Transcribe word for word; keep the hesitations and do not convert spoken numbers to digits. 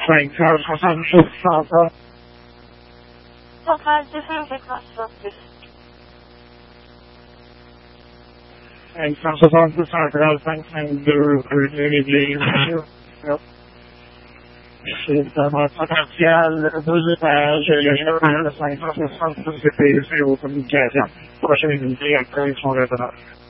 cinq cent soixante-six cent Total deux cent quatre-vingt-six. cinq cent soixante-dix, cent trente-cinq, cinquante-deux, rue de l'Église. C'est un potentiel, deux étages, le cinq cent soixante-dix C P C aux communications. Prochaine unité, accueil, son restaurant.